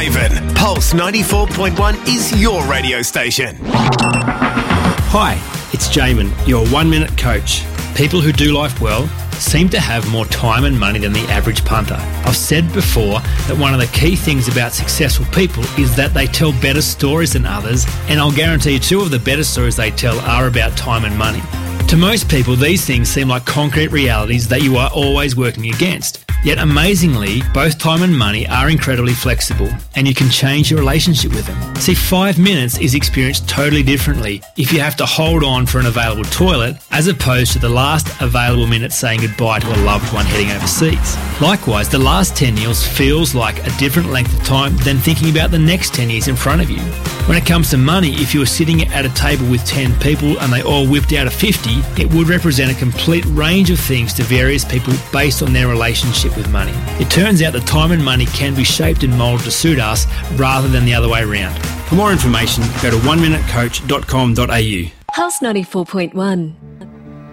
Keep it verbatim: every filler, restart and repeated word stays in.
Haven. Pulse ninety-four point one is your radio station. Hi, it's Jamin, your one-minute coach. People who do life well seem to have more time and money than the average punter. I've said before that one of the key things about successful people is that they tell better stories than others, and I'll guarantee you two of the better stories they tell are about time and money. To most people, these things seem like concrete realities that you are always working against. Yet amazingly, both time and money are incredibly flexible, and you can change your relationship with them. See, five minutes is experienced totally differently if you have to hold on for an available toilet as opposed to the last available minute saying goodbye to a loved one heading overseas. Likewise, the last ten years feels like a different length of time than thinking about the next ten years in front of you. When it comes to money, if you were sitting at a table with ten people and they all whipped out a fifty, it would represent a complete range of things to various people based on their relationship with money. It turns out that time and money can be shaped and moulded to suit us rather than the other way around. For more information, go to one minute coach dot com dot a u. Pulse ninety-four point one.